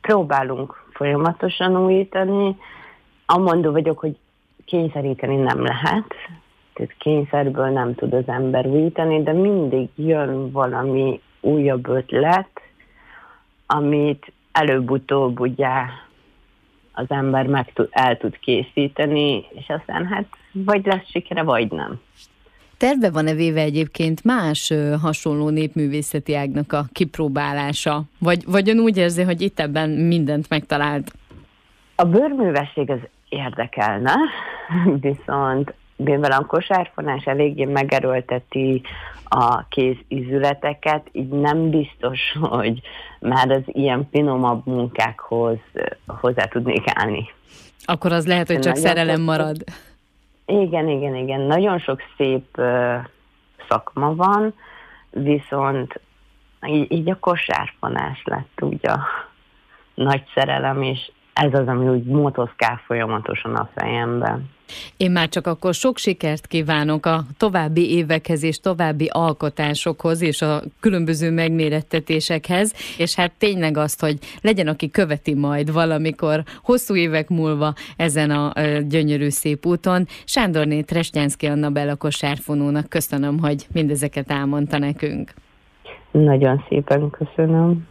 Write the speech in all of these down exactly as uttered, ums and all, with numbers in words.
próbálunk folyamatosan újítani. Amondó vagyok, hogy kényszeríteni nem lehet, tehát kényszerből nem tud az ember újítani, de mindig jön valami újabb ötlet, amit előbb-utóbb ugye az ember meg tud, el tud készíteni, és aztán hát vagy lesz sikere, vagy nem. Terve van-e véve egyébként más ö, hasonló népművészeti ágnak a kipróbálása? Vagy, vagy ön úgy érzi, hogy itt ebben mindent megtalált? A bőrművesség az érdekelne, viszont mivel a kosárfonás eléggé megerőlteti a kézizületeket, így nem biztos, hogy már az ilyen finomabb munkákhoz hozzá tudnék állni. Akkor az lehet, hogy csak nagyon szerelem marad. Igen, igen, igen. Nagyon sok szép uh, szakma van, viszont így, így a kosárfonás lett úgy a nagy szerelem, és ez az, ami úgy motoszkál folyamatosan a fejemben. Én már csak akkor sok sikert kívánok a további évekhez és további alkotásokhoz és a különböző megmérettetésekhez, és hát tényleg azt, hogy legyen, aki követi majd valamikor hosszú évek múlva ezen a gyönyörű szép úton. Sándorné Tresnyánszky Anna-Bella kosárfonónak köszönöm, hogy mindezeket elmondta nekünk. Nagyon szépen köszönöm.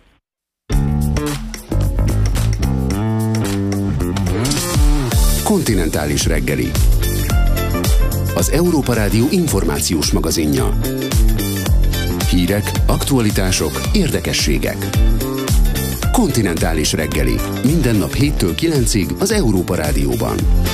Kontinentális reggeli. Az Európa Rádió információs magazinja. Hírek, aktualitások, érdekességek. Kontinentális reggeli. Minden nap héttől kilencig az Európa Rádióban.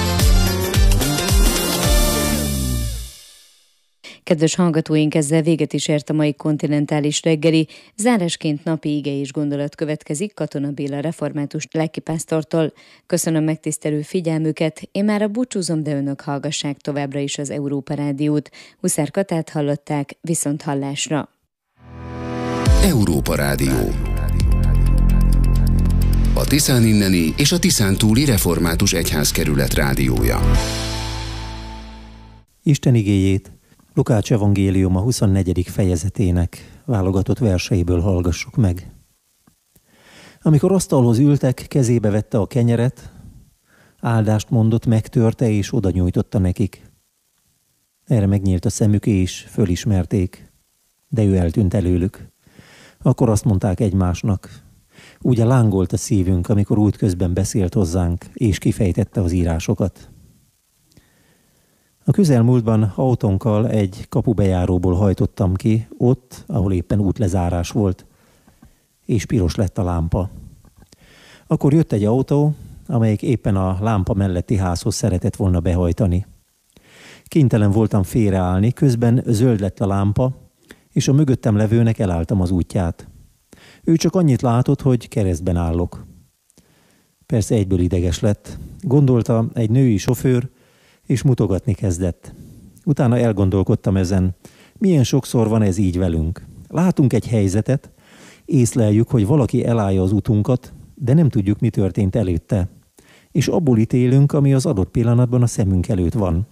Kedves hallgatóink, ezzel véget is ért a mai kontinentális reggeli. Zárásként napi ige és gondolat következik Katona Béla református lelkipásztortól. Köszönöm megtisztelő figyelmüket, én már a búcsúzom, de önök hallgassák továbbra is az Európa Rádiót. Huszár Katát hallották, viszont hallásra. Európa Rádió. A Tiszán inneni és a Tiszán túli református egyházkerület rádiója. Isten igéjét Lukács evangéliuma huszonnegyedik fejezetének válogatott verseiből hallgassuk meg. Amikor asztalhoz ültek, kezébe vette a kenyeret, áldást mondott, megtörte és oda nyújtotta nekik. Erre megnyílt a szemük és fölismerték, de ő eltűnt előlük. Akkor azt mondták egymásnak, ugye lángolt a szívünk, amikor útközben beszélt hozzánk, és kifejtette az írásokat. A közelmúltban autónkkal egy kapubejáróból hajtottam ki, ott, ahol éppen útlezárás volt, és piros lett a lámpa. Akkor jött egy autó, amelyik éppen a lámpa melletti házhoz szeretett volna behajtani. Kénytelen voltam félreállni, közben zöld lett a lámpa, és a mögöttem levőnek elálltam az útját. Ő csak annyit látott, hogy keresztben állok. Persze egyből ideges lett. Gondolta, egy női sofőr, és mutogatni kezdett. Utána elgondolkodtam ezen, milyen sokszor van ez így velünk. Látunk egy helyzetet, észleljük, hogy valaki elállja az utunkat, de nem tudjuk, mi történt előtte. És abból ítélünk, ami az adott pillanatban a szemünk előtt van.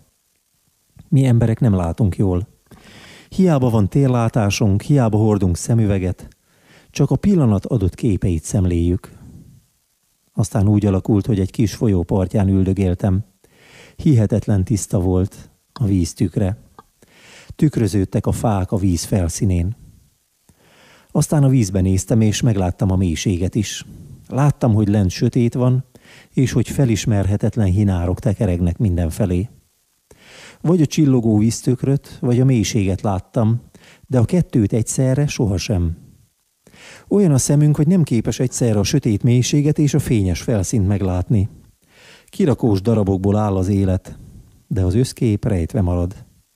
Mi emberek nem látunk jól. Hiába van térlátásunk, hiába hordunk szemüveget, csak a pillanat adott képeit szemléljük. Aztán úgy alakult, hogy egy kis folyó partján üldögéltem. Hihetetlen tiszta volt a víz tükre. Tükröződtek a fák a víz felszínén. Aztán a vízben néztem, és megláttam a mélységet is. Láttam, hogy lent sötét van, és hogy felismerhetetlen hinárok tekeregnek mindenfelé. Vagy a csillogó víztökröt, vagy a mélységet láttam, de a kettőt egyszerre sohasem. Olyan a szemünk, hogy nem képes egyszerre a sötét mélységet és a fényes felszínt meglátni. Kirakós darabokból áll az élet, de az összkép rejtve marad.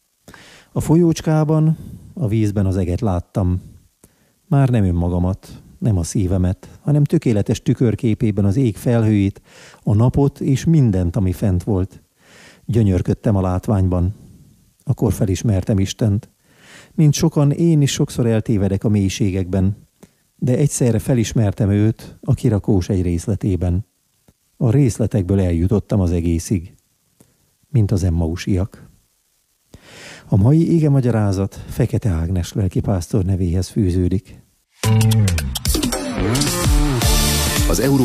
A folyócskában, a vízben az eget láttam. Már nem önmagamat, nem a szívemet, hanem tökéletes tükörképében az ég felhőit, a napot és mindent, ami fent volt. Gyönyörködtem a látványban. Akkor felismertem Istent. Mint sokan, én is sokszor eltévedek a mélységekben, de egyszerre felismertem őt a kirakós egy részletében. A részletekből eljutottam az egészig, mint az emmausiak. A mai igemagyarázat Fekete Ágnes lelkipásztor nevéhez fűződik. Az Euró